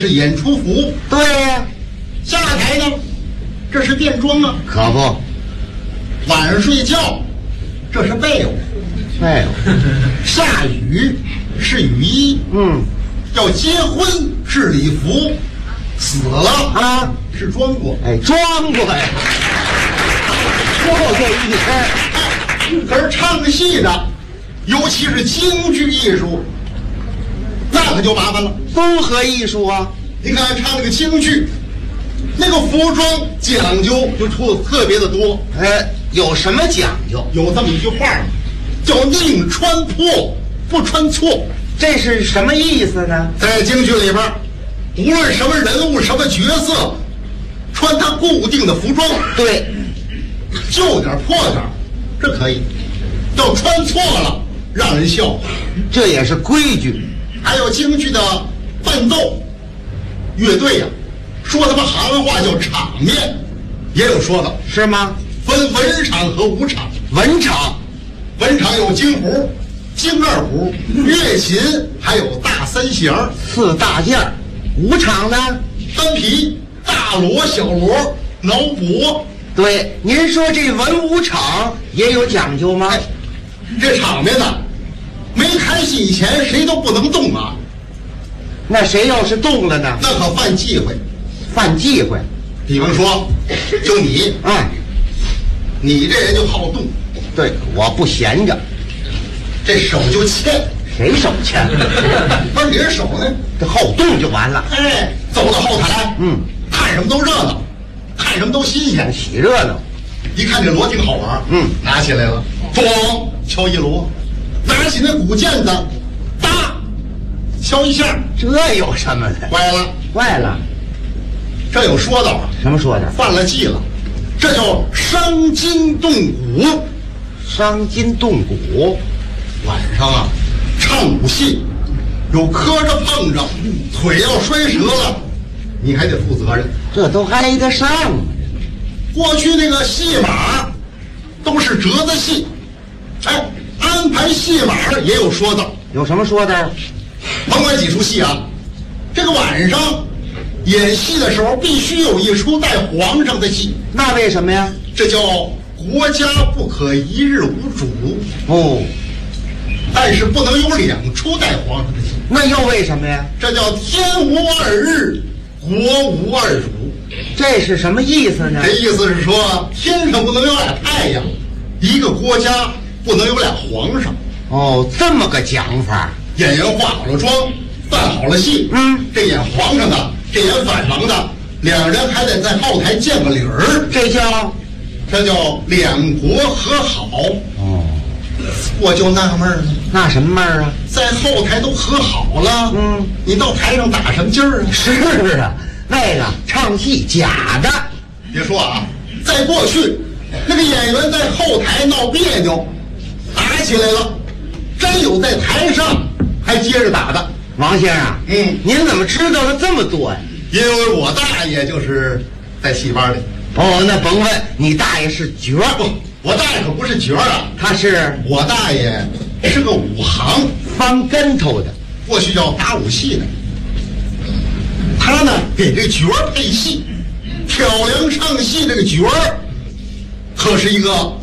是演出服。 对呀， 下台呢，这是便装啊。 可不， 晚上睡觉，这是被窝。 被窝。 下雨是雨衣。要结婚是礼服，死了啊是装过。 哎，装过呀。就这一身。 可是唱戏的，尤其是京剧艺术，那可就麻烦了。 综合艺术啊， 你看唱那个京剧，那个服装讲究就出的特别的多。 有什么讲究？ 有这么一句话嘛，叫宁穿破不穿错。 这是什么意思呢？ 在京剧里边，无论什么人物什么角色，穿他固定的服装， 对， 旧点破点这可以，要穿错了让人笑话。 这也是规矩。 还有京剧的伴奏，乐队呀，说他们行话叫场面，也有说的。 是吗？ 分文场和武场。 文场， 文场有京胡、京二胡、乐琴，还有大三弦、 四大件儿。武场呢？ 单皮、大锣、小锣、挠脖。 对，您说这文武场也有讲究吗？ 这场面呢，没开戏以前谁都不能动啊。 那谁要是动了呢？ 那可犯忌讳。 犯忌讳。 比方说，就你，你这人就好动。 对，我不闲着， 这手就欠。 谁手欠？ 不是你这手呢？ 这好动就完了。 走到后台，看什么都热闹，看什么都新鲜， 喜热闹。 一看这锣挺好玩，拿起来了，咣敲一锣，拿起那鼓键子，哒敲一下， 这有什么的？ 坏了， 坏了。 这有说道啊。 什么说的？ 犯了忌了，这叫伤筋动骨。 伤筋动骨。 晚上啊，唱武戏，有磕着碰着，腿要摔折了，你还得负责任。 这都挨得上吗？ 过去那个戏码都是折子戏，安排戏码也有说道。 有什么说的？ 甭管几出戏啊，这个晚上演戏的时候必须有一出带皇上的戏。 那为什么呀？ 这叫国家不可一日无主。但是不能有两出带皇上的戏。 那又为什么呀？ 这叫天无二日，国无二主。 这是什么意思呢？ 这意思是说，天上不能有俩太阳，一个国家不能有俩皇上。 这么个讲法。 演员化好了妆，扮好了戏，这演皇上的，这演反王的，两人还得在后台见个理儿。这叫两国和好。我就纳闷了， 纳什么闷儿啊？ 在后台都和好了，你到台上打什么劲儿啊？ 是啊，那个唱戏假的。 别说啊，在过去，那个演员在后台闹别扭，打起来了，真有在台上还接着打的。 王先生，您怎么知道了这么多呀？ 因为我大爷就是在戏班里。 那甭问，你大爷是角儿。 不，我大爷可不是角儿啊，我大爷是个武行， 翻跟头的， 过去叫打武戏的。他呢给这角儿配戏，挑梁唱戏，这个角儿可是一个